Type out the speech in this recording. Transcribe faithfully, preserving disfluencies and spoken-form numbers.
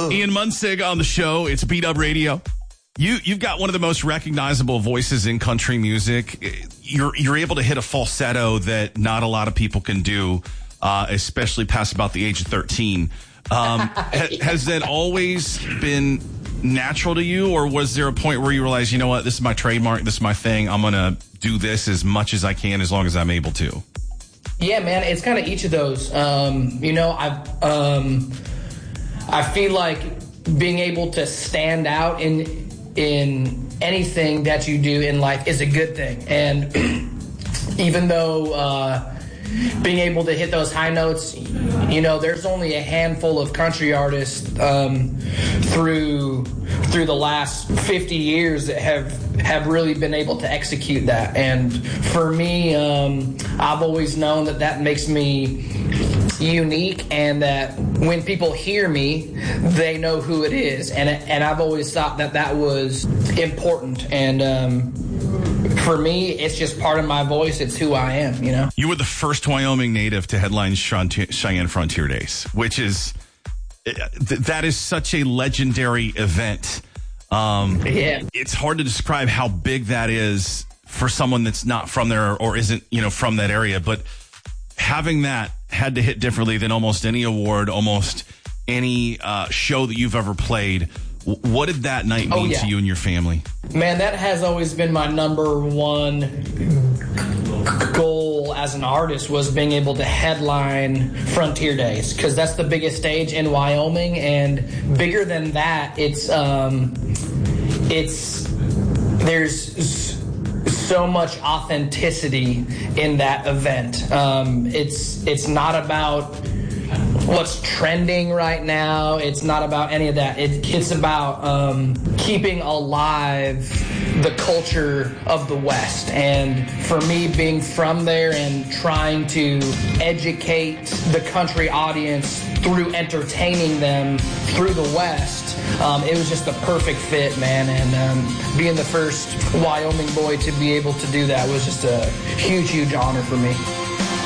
Ian Munsig on the show. It's B-Dub Radio. You, you've got one of the most recognizable voices in country music. You're, you're able to hit a falsetto that not a lot of people can do, uh, especially past about the age of thirteen. Um, ha, has that always been natural to you, or was there a point where you realized, you know what, this is my trademark, this is my thing, I'm going to do this as much as I can as long as I'm able to? Yeah, man, it's kind of each of those. Um, you know, I've, um, I feel like being able to stand out in in anything that you do in life is a good thing. And even though uh, being able to hit those high notes, you know, there's only a handful of country artists um, through through the last fifty years that have have really been able to execute that. And for me, um, I've always known that that makes me unique, and that when people hear me, they know who it is. And and I've always thought that that was important. And um, for me, it's just part of my voice. It's who I am, you know? You were the first Wyoming native to headline Cheyenne Frontier Days, which is, that is such a legendary event. Um, yeah. It's hard to describe how big that is for someone that's not from there or isn't, you know, from that area. But having that had to hit differently than almost any award, almost any uh, show that you've ever played. W- what did that night mean oh, yeah. to you and your family? Man, that has always been my number one goal as an artist, was being able to headline Frontier Days, because that's the biggest stage in Wyoming. And bigger than that, it's um, it's there's so much authenticity in that event. Um, it's it's not about what's trending right now. It's not about any of that. It, it's about um, keeping alive the culture of the West. And for me, being from there and trying to educate the country audience through entertaining them through the West, um, it was just a perfect fit, man. And um, being the first Wyoming boy to be able to do that was just a huge, huge honor for me.